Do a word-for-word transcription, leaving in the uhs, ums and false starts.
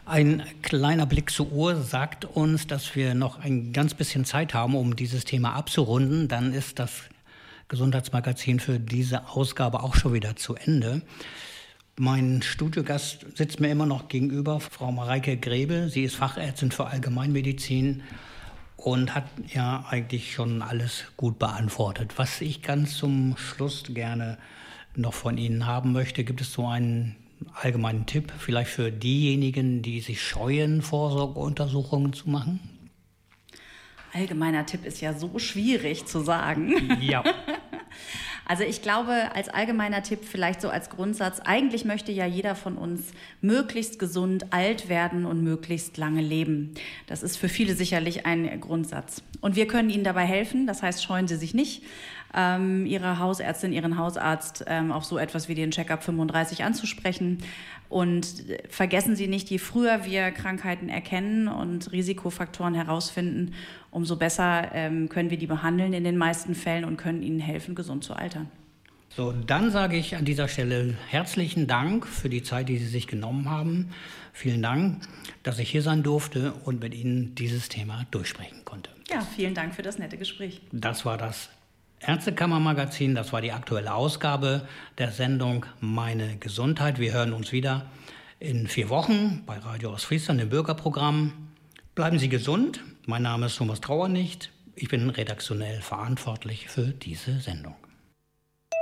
Ein kleiner Blick zur Uhr sagt uns, dass wir noch ein ganz bisschen Zeit haben, um dieses Thema abzurunden. Dann ist das Gesundheitsmagazin für diese Ausgabe auch schon wieder zu Ende. Mein Studiogast sitzt mir immer noch gegenüber, Frau Mareike Grebe. Sie ist Fachärztin für Allgemeinmedizin und hat ja eigentlich schon alles gut beantwortet. Was ich ganz zum Schluss gerne noch von Ihnen haben möchte, gibt es so einen allgemeinen Tipp, vielleicht für diejenigen, die sich scheuen, Vorsorgeuntersuchungen zu machen? Allgemeiner Tipp ist ja so schwierig zu sagen. Ja. Also ich glaube, als allgemeiner Tipp, vielleicht so als Grundsatz, eigentlich möchte ja jeder von uns möglichst gesund alt werden und möglichst lange leben. Das ist für viele sicherlich ein Grundsatz. Und wir können Ihnen dabei helfen, das heißt, scheuen Sie sich nicht, ähm, Ihre Hausärztin, Ihren Hausarzt ähm, auf so etwas wie den Check-up fünfunddreißig anzusprechen. Und vergessen Sie nicht, je früher wir Krankheiten erkennen und Risikofaktoren herausfinden, umso besser ähm, können wir die behandeln in den meisten Fällen und können ihnen helfen, gesund zu altern. So, dann sage ich an dieser Stelle herzlichen Dank für die Zeit, die Sie sich genommen haben. Vielen Dank, dass ich hier sein durfte und mit Ihnen dieses Thema durchsprechen konnte. Ja, vielen Dank für das nette Gespräch. Das war das Ärztekammer-Magazin, das war die aktuelle Ausgabe der Sendung Meine Gesundheit. Wir hören uns wieder in vier Wochen bei Radio Ostfriesland im Bürgerprogramm. Bleiben Sie gesund. Mein Name ist Thomas Trauernicht. Ich bin redaktionell verantwortlich für diese Sendung.